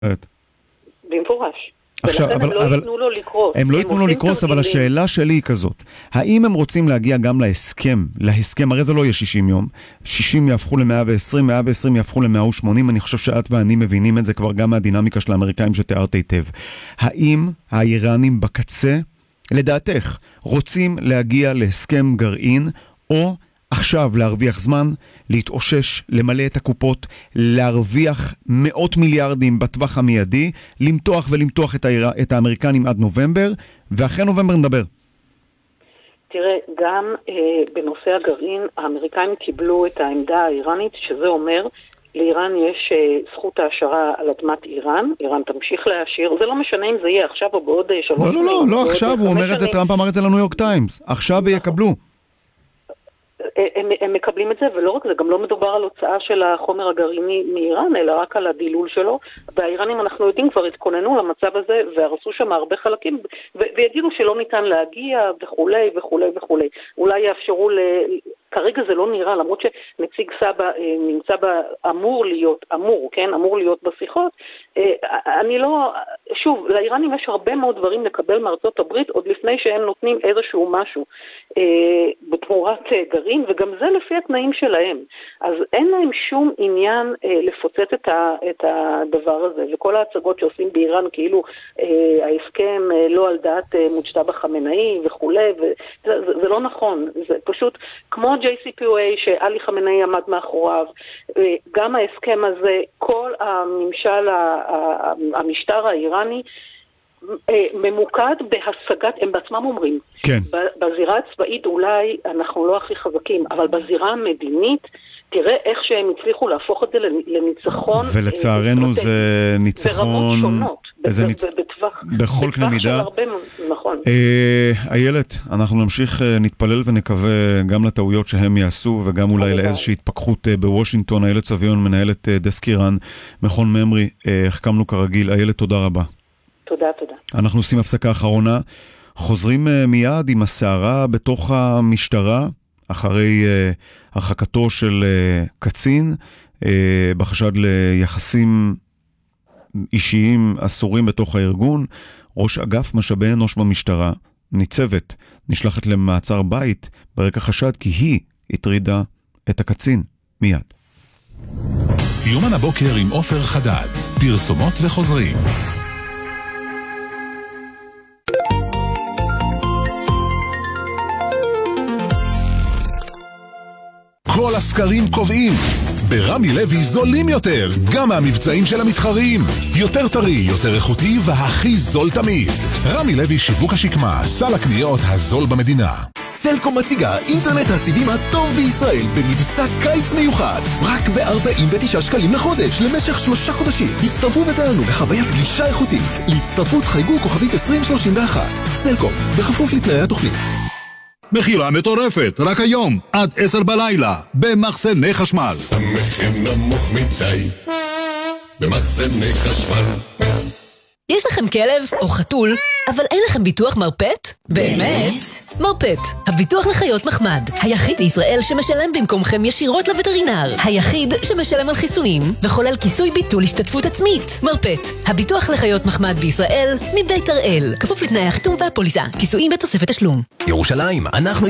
במפורש. עכשיו, ולכן הם לא ייתנו לו לקרוס. הם לא ייתנו לו לקרוס, אבל השאלה שלי היא כזאת. האם הם רוצים להגיע גם להסכם, הרי זה לא יהיה 60 יום, 60 יהפכו ל-120, 120 יהפכו ל-180, אני חושב שאת ואני מבינים את זה כבר גם מהדינמיקה של האמריקאים שתיארת היטב. האם האיראנים בקצה, לדעתך, רוצים להגיע להסכם גרעין, או עכשיו להרוויח זמן, להתאושש, למלא את הקופות, להרוויח מאות מיליארדים בטווח המיידי, למתוח את האמריקנים עד נובמבר, ואחרי נובמבר נדבר. תראה, גם בנושא הגרעין, האמריקאים קיבלו את העמדה האיראנית, שזה אומר, לאיראן יש זכות ההשערה על אדמת איראן, איראן תמשיך להשאיר, זה לא משנה אם זה יהיה עכשיו או בעוד 3 שנים. לא, עכשיו, הוא אומר את זה, טראמפ אמר את זה לניו יורק טיימס, עכשיו יקבלו. הם מקבלים את זה, ולא רק זה, גם לא מדובר על הוצאה של החומר הגרעיני מאיראן, אלא רק על הדילול שלו, והאיראנים אנחנו יודעים כבר התכוננו למצב הזה, והרסו שם הרבה חלקים, ויגידו שלא ניתן להגיע, וכולי וכולי וכולי. אולי יאפשרו כרגע זה לא נראה, למרות שנציג סבא נמצא אמור להיות בשיחות, אני לא, שוב, לאיראנים יש הרבה מאוד דברים לקבל מארצות הברית, עוד לפני שהם נותנים איזשהו משהו בתמורת גרעין, וגם זה לפי התנאים שלהם. אז אין להם שום עניין לפוצץ את הדבר הזה, וכל ההצגות שעושים באיראן, כאילו ההסכם לא על דעת מוג'תבא חמינאי וכולי, זה לא נכון, זה פשוט כמו JCPOA שאלי חמינאי עמד מאחוריו, גם ההסכם הזה, כל המשטר האיראני ממוקד בהשגת, הם בעצמם אומרים, כן. בזירה הצבאית אולי אנחנו לא הכי חזקים, אבל בזירה המדינית, תראה איך שהם הצליחו להפוך את זה לניצחון. ולצערנו זה ניצחון ברמות שונות, בכל קנה מידה. נכון. איילת, אנחנו נמשיך, נתפלל ונקווה גם לטעויות שהם יעשו, וגם אולי לאיזושהי התפכחות בוושינגטון. איילת סביון, מנהלת דסק איראן, מכון ממרי, החכמנו כרגיל. איילת, תודה רבה. תודה. אנחנו עושים הפסקה אחרונה, חוזרים מיד עם הסערה בתוך המשטרה, אחרי הרחקתו של קצין, בחשד ליחסים אישיים אסורים בתוך הארגון. ראש אגף משאבי אנוש במשטרה, ניצבת, נשלחת למעצר בית ברקע חשד כי היא הטרידה את הקצין. מיד. יומן הבוקר עם עופר חדד, פרסומות וחוזרים. כל הסקרים קובעים, ברמי לוי זולים יותר, גם מהמבצעים של המתחרים. יותר טרי, יותר איכותי והכי זול תמיד. רמי לוי שיווק השקמה, סל הקניות הזול במדינה. סלקום מציגה אינטרנט הסיבים הטוב בישראל במבצע קיץ מיוחד, רק ב-49 שקלים לחודש למשך 3 חודשים. הצטרפו ותענו בחוויית גלישה איכותית. להצטרפות חייגו כוכבית 2031. סלקום, בכפוף לתנאי התוכנית. מחירה מטורפת, רק היום, עד 10 בלילה, במחסני חשמל. המחיר נמוך מדי, במחסני חשמל. יש לכם כלב או חתול, אבל אין לכם ביטוח מרפט? באמת? מרפט, הביטוח לחיות מחמד. היחיד בישראל שמשלם במקומכם ישירות לווטרינר. היחיד שמשלם על חיסונים, וכולל כיסוי ביטול השתתפות עצמית. מרפט, הביטוח לחיות מחמד בישראל, מבית הראל. כפוף לתנאי החיתום והפוליסה. כיסויים בתוספת תשלום. ירושלים, אנחנו